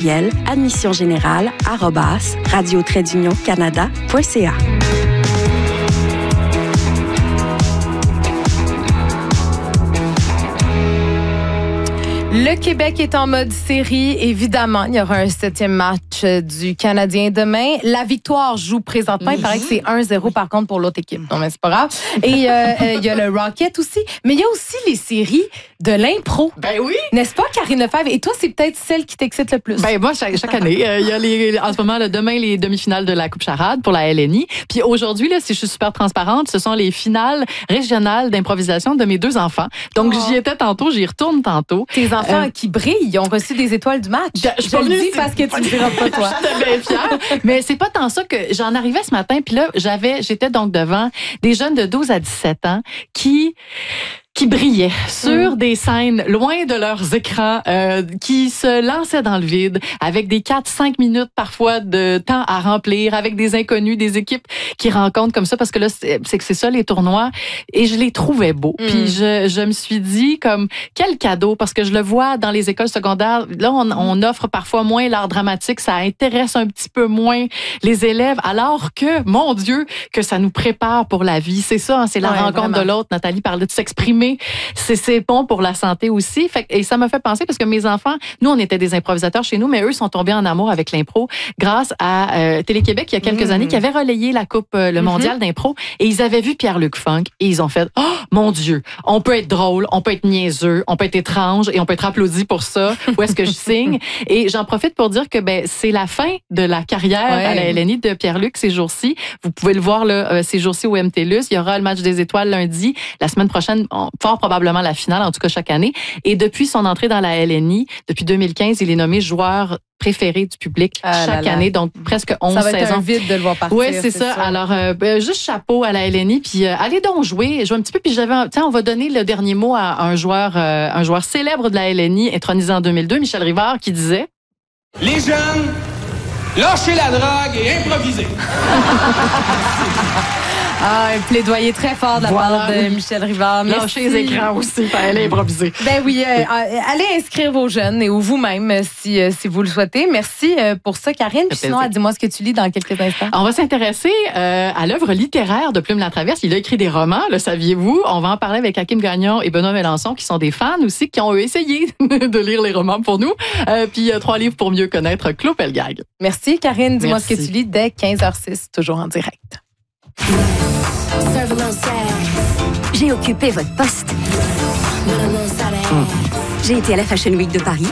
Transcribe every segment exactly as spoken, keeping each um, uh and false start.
courriel admissiongénérale arobase radio trait d'union canada point c a. Le Québec est en mode série. Évidemment, il y aura un septième match du Canadien demain. La victoire joue présentement. Il paraît que c'est un zéro par contre pour l'autre équipe. Non, mais c'est pas grave. Et euh, euh, il y a le Rocket aussi. Mais il y a aussi les séries de l'impro. Ben oui. N'est-ce pas, Karine Lefebvre? Et toi, c'est peut-être celle qui t'excite le plus. Ben moi, chaque, chaque année, euh, il y a les, en ce moment, là, demain, les demi-finales de la Coupe Charade pour la L N I. Puis aujourd'hui, là, si je suis super transparente, ce sont les finales régionales d'improvisation de mes deux enfants. Donc, oh. j'y étais tantôt, j'y retourne tantôt. Tes enfants euh, qui brillent, ils ont reçu des étoiles du match. Je, je, je le dis parce que tu ne diras pas, toi. J'étais bien fière. Mais c'est pas tant ça que j'en arrivais ce matin. Puis là, j'avais, j'étais donc devant des jeunes de douze à dix-sept ans qui... qui brillaient sur mmh. des scènes loin de leurs écrans, euh, qui se lançaient dans le vide avec des quatre cinq minutes parfois de temps à remplir, avec des inconnus, des équipes qui rencontrent comme ça, parce que là, c'est, c'est que c'est ça les tournois, et je les trouvais beaux. Mmh. Puis je, je me suis dit, comme, quel cadeau, parce que je le vois dans les écoles secondaires, là, on, on offre parfois moins l'art dramatique, ça intéresse un petit peu moins les élèves, alors que, mon Dieu, que ça nous prépare pour la vie. C'est ça, hein, c'est la ouais, rencontre vraiment. De l'autre. Nathalie parlait de s'exprimer. C'est, c'est bon pour la santé aussi. Fait, et ça m'a fait penser parce que mes enfants, nous, on était des improvisateurs chez nous, mais eux sont tombés en amour avec l'impro grâce à euh, Télé-Québec, il y a quelques mmh. années, qui avait relayé la Coupe, euh, le mondial mmh. d'impro. Et ils avaient vu Pierre-Luc Funk et ils ont fait « Oh, mon Dieu, on peut être drôle, on peut être niaiseux, on peut être étrange et on peut être applaudi pour ça. Où est-ce que je signe? » Et j'en profite pour dire que ben c'est la fin de la carrière ouais. à la L N I de Pierre-Luc ces jours-ci. Vous pouvez le voir là, euh, ces jours-ci au M T L U S. Il y aura le match des étoiles lundi. La semaine prochaine, on, fort probablement la finale, en tout cas chaque année. Et depuis son entrée dans la L N I, depuis deux mille quinze, il est nommé joueur préféré du public ah chaque année, donc presque onze saisons. Ça va être un vide de le voir partir. Oui, c'est, c'est ça. ça. Alors, euh, ben, juste chapeau à la L N I, puis euh, allez donc jouer, jouer un petit peu. Puis j'avais, tiens, on va donner le dernier mot à un joueur, euh, un joueur célèbre de la L N I, intronisé en deux mille deux, Michel Rivard, qui disait: les jeunes, lâchez la drogue et improvisez. Ah, un plaidoyer très fort de la voilà. part de Michel Rivard. Lâchez les écrans aussi, il fallait improviser. Ben oui, euh, allez inscrire vos jeunes et ou vous-même si, euh, si vous le souhaitez. Merci euh, pour ça, Karine. Puis sinon, dis-moi ce que tu lis dans quelques instants. On va s'intéresser euh, à l'œuvre littéraire de Plume Latraverse. Il a écrit des romans, le saviez-vous? On va en parler avec Hakim Gagnon et Benoît Mélenchon, qui sont des fans aussi, qui ont essayé de lire les romans pour nous. Euh, puis euh, trois livres pour mieux connaître Claude Pelgag. Merci, Karine. Dis-moi Merci. Ce que tu lis dès quinze heures six, toujours en direct. J'ai occupé votre poste. Mmh. J'ai été à la Fashion Week de Paris.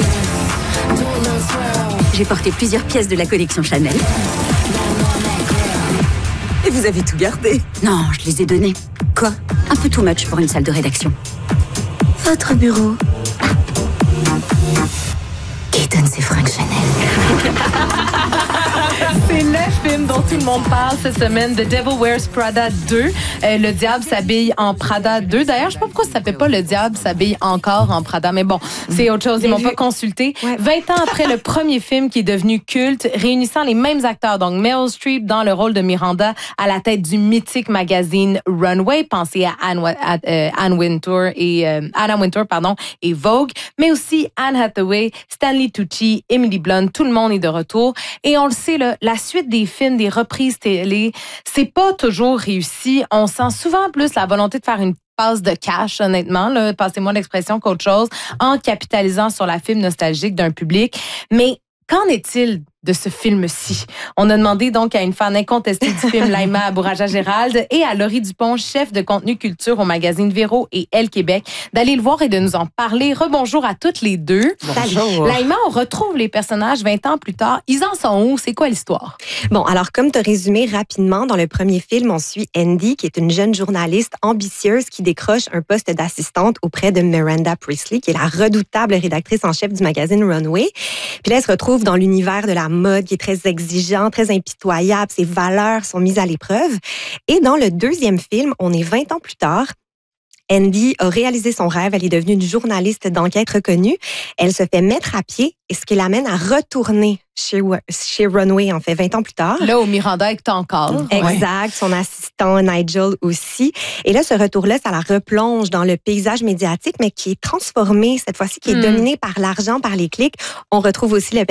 J'ai porté plusieurs pièces de la collection Chanel. Et vous avez tout gardé? Non, je les ai donnés. Quoi? Un peu too much pour une salle de rédaction. Votre bureau. Qui donne ses fringues Chanel? C'est le film dont tout le monde parle cette semaine, The Devil Wears Prada deux. Euh, le diable s'habille en Prada deux. D'ailleurs, je sais pas pourquoi ça s'appelle pas Le diable s'habille encore en Prada, mais bon, c'est autre chose. Ils m'ont pas consulté. Ouais. vingt ans après le premier film qui est devenu culte, réunissant les mêmes acteurs, donc Meryl Streep dans le rôle de Miranda à la tête du mythique magazine Runway. Pensez à Anne, à, euh, Anne Wintour et euh, Anna Wintour, pardon, et Vogue, mais aussi Anne Hathaway, Stanley Tucci, Emily Blunt. Tout le monde est de retour. Et on le sait, là, la suite des films, des reprises télé, c'est pas toujours réussi. On sent souvent plus la volonté de faire une passe de cash, honnêtement, là, passez-moi l'expression, qu'autre chose, en capitalisant sur la film nostalgique d'un public. Mais qu'en est-il de ce film-ci? On a demandé donc à une fan incontestée du film, Laïma Abouraja-Gérald, et à Laurie Dupont, chef de contenu culture au magazine Véro et Elle Québec, d'aller le voir et de nous en parler. Rebonjour à toutes les deux. Bonjour. Laïma, on retrouve les personnages vingt ans plus tard. Ils en sont où? C'est quoi l'histoire? Bon, alors comme tu as résumé rapidement, dans le premier film, on suit Andy, qui est une jeune journaliste ambitieuse qui décroche un poste d'assistante auprès de Miranda Priestly, qui est la redoutable rédactrice en chef du magazine Runway. Puis là, elle se retrouve dans l'univers de la mode qui est très exigeant, très impitoyable. Ses valeurs sont mises à l'épreuve. Et dans le deuxième film, on est vingt ans plus tard. Andy a réalisé son rêve. Elle est devenue une journaliste d'enquête reconnue. Elle se fait mettre à pied, et ce qui l'amène à retourner chez, chez Runway, en fait, vingt ans plus tard. Là où Miranda est encore. Exact. Ouais. Son assistant Nigel aussi. Et là, ce retour-là, ça la replonge dans le paysage médiatique, mais qui est transformé cette fois-ci, qui est mm. dominé par l'argent, par les clics. On retrouve aussi le